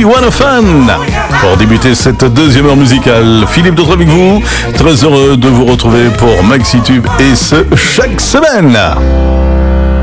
Wanna Fun. Pour débuter cette deuxième heure musicale, Philippe Dautre avec vous. Très heureux de vous retrouver pour MaxiTube et ce chaque semaine.